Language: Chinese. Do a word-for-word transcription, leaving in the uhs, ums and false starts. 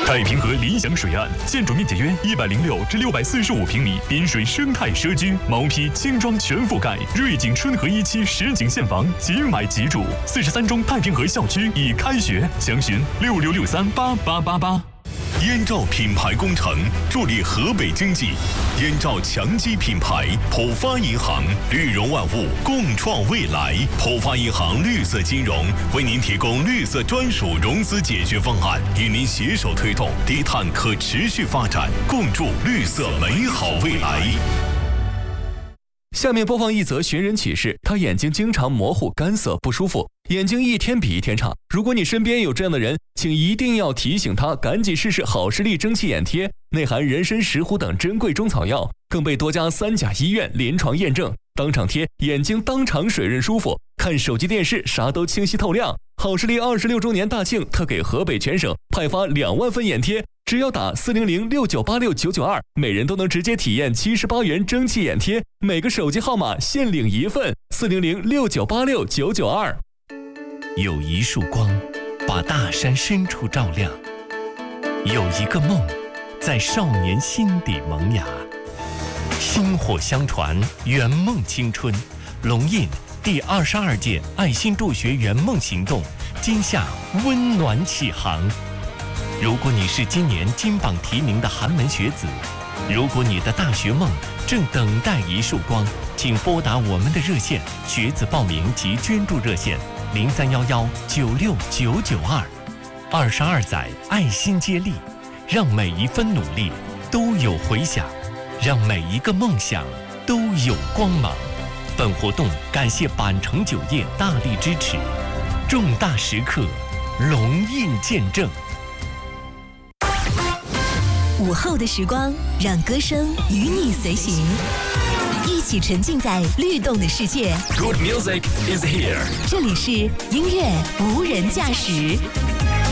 太平河理想水岸，建筑面积约一百零六至六百四十五平米，滨水生态社区，毛坯轻装全覆盖，瑞景春和一期实景现房，即买即住。四十三中太平河校区已开学，详询六六六三八八八八。 燕赵品牌工程助力河北经济，燕赵强基品牌，浦发银行，绿融万物，共创未来。浦发银行绿色金融为您提供绿色专属融资解决方案，与您携手推动低碳可持续发展，共筑绿色美好未来。 下面播放一则寻人启事，他眼睛经常模糊、干涩、不舒服，眼睛一天比一天差。如果你身边有这样的人，请一定要提醒他赶紧试试好视力蒸汽眼贴，内含人参、石斛等珍贵中草药，更被多家三甲医院临床验证，当场贴，眼睛当场水润舒服，看手机电视啥都清晰透亮。好视力二十六周年大庆特给河北全省派发两万份眼贴，只要打四零零六九八六九九二，每人都能直接体验七十八元蒸汽眼贴，每个手机号码限领一份，四零零六九八六九九二。 有一束光，把大山深处照亮；有一个梦，在少年心底萌芽。薪火相传，圆梦青春。龙印第二十二届爱心助学圆梦行动今夏温暖启航。如果你是今年金榜题名的寒门学子，如果你的大学梦正等待一束光，请拨打我们的热线学子报名及捐助热线零三幺幺九六九九二。二十二载爱心接力，让每一分努力都有回响，让每一个梦想都有光芒。本活动感谢板城酒业大力支持，重大时刻龙印见证。 午后的时光，让歌声与你随行，一起沉浸在律动的世界。 Good music is here。 这里是音乐无人驾驶。